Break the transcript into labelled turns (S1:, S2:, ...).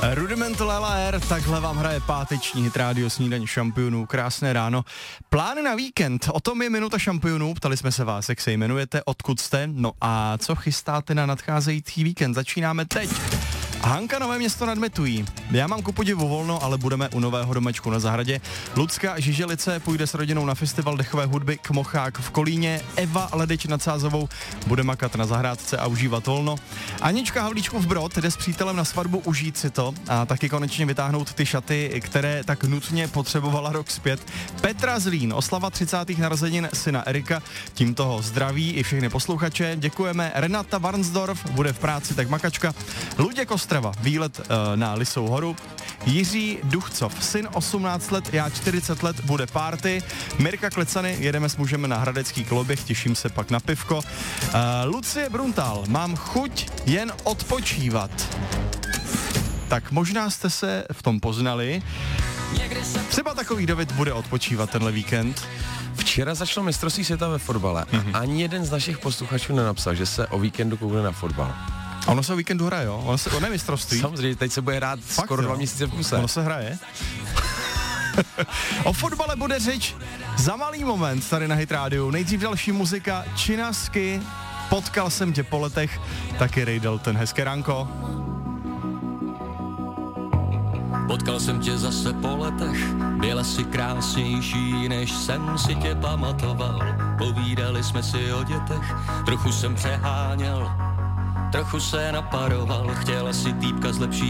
S1: Rudimental LR, takhle vám hraje páteční hit rádio Snídaně šampionů, krásné ráno. Plány na víkend, o tom je Minuta šampionů, ptali jsme se vás, jak se jmenujete, odkud jste, no a co chystáte na nadcházející víkend, začínáme teď. Hanka Nové Město nad Metují. Já mám ku podivu volno, ale budeme u nového domečku na zahradě. Lucka Žiželice půjde s rodinou na festival dechové hudby Kmochák v Kolíně. Eva Ledeč nad Sázovou bude makat na zahrádce a užívat volno. Anička Havlíčkův Brod jde s přítelem na svatbu užít si to a taky konečně vytáhnout ty šaty, které tak nutně potřebovala rok zpět. Petra Zlín, oslava 30. narozenin syna Erika, tím toho zdraví i všechny posluchače. Děkujeme. Renata Varnsdorf bude v práci, tak makačka. Luděk Ostrava, výlet na Lisou horu. Jiří Duchcov, syn 18 let, já 40 let, bude party. Mirka Klecany, jedeme s mužem na hradecký koloběh, těším se pak na pivko. Lucie Bruntal, mám chuť jen odpočívat. Tak možná jste se v tom poznali. Třeba takový David bude odpočívat tenhle víkend.
S2: Včera začalo mistrovství světa ve fotbale a ani jeden z našich posluchačů nenapsal, že se o víkendu koukne na fotbal.
S1: A ono se o víkendu hraje, jo? Ono je mistrovství.
S2: Samozřejmě, teď se bude hrát fakt, skoro 2 měsíce v kuse.
S1: Ono se hraje. O fotbale bude řeč za malý moment tady na Hit Radio. Nejdřív další muzika, Činasky, Potkal jsem tě po letech, taky Ray Dalton. Hezké ránko.
S3: Potkal jsem tě zase po letech, byla si krásnější, než jsem si tě pamatoval. Povídali jsme si o dětech, trochu jsem přeháněl, trochu se naparoval, chtěla si týpka z lepší